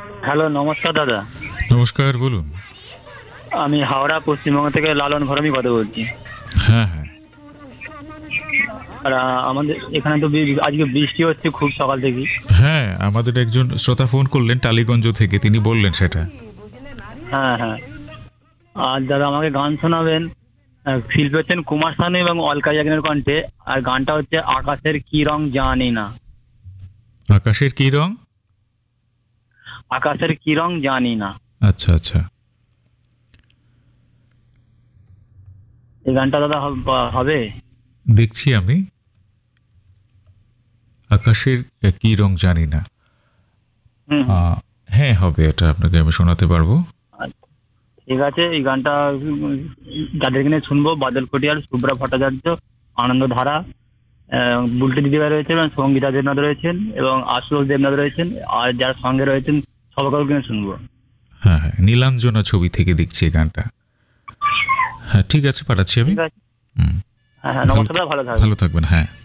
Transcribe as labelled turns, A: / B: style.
A: Hello, নমস্কার দাদা।
B: নমস্কার, বলুন।
A: আমি হাওড়া পশ্চিমবঙ্গ থেকে লালন ঘরমি কথা বলছি।
B: হ্যাঁ, হ্যাঁ।
A: আর আমাদের এখানে তো আজকে বৃষ্টি হচ্ছে খুব সকাল থেকেই।
B: হ্যাঁ, আমাদের একজন শ্রোতা ফোন করলেন টালিগঞ্জ থেকে, তিনি বললেন সেটা।
A: হ্যাঁ হ্যাঁ। আর দাদা আমাকে গান শোনাবেন। শিল্পী হচ্ছেন কুমার শানু এবং অলকা ইয়াগনের কণ্ঠে। আর গানটা হচ্ছে আকাশের কি রং জানি না।
B: আকাশের কি রং?
A: আকাশের কি রং জানি না।
B: আচ্ছা, আচ্ছা।
A: এই গানটা দাদা হবে?
B: দেখছি আমি। আকাশের কি রং জানি না।
A: হুম হুম।
B: হ্যাঁ, হবে, এটা আপনাকে আমি শোনাতে পারবো।
A: আচ্ছা, ঠিক আছে। এই গানটা যাদেরকে নিয়ে শুনবো, বাদল কটিয়ার, শুভ্রা ভট্টাচার্য, আনন্দধারা, বুলটি দিদিভাই রয়েছেন এবং সঙ্গীতা দেবনাথ রয়েছেন এবং আশুতোষ দেবনাথ রয়েছেন। আর যার সঙ্গে রয়েছেন সবাইকে কিনে শুনবো।
B: হ্যাঁ, হ্যাঁ, নীলাঞ্জনা ছবি থেকে দেখছি এই গানটা। হ্যাঁ, ঠিক আছে, পাঠাচ্ছি আমি।
A: ঠিক আছে।
B: হুম।
A: হ্যাঁ হ্যাঁ,
B: ভালো,
A: নমস্কার দাদা, ভালো থাকবেন।
B: ভালো থাকবেন। হ্যাঁ।